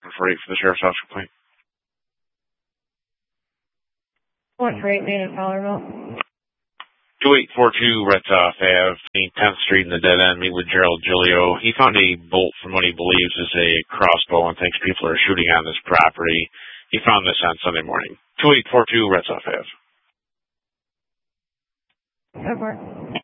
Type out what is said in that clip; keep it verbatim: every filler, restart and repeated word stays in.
seven four eight for the Sheriff's Office complaint. What great man in Colorado? two eight four two Retzoff Avenue, tenth Street in the dead end. Meet with Gerald Giglio. He found a bolt from what he believes is a crossbow and thinks people are shooting on this property. He found this on Sunday morning. two eight four two Retzoff Avenue. Go for it.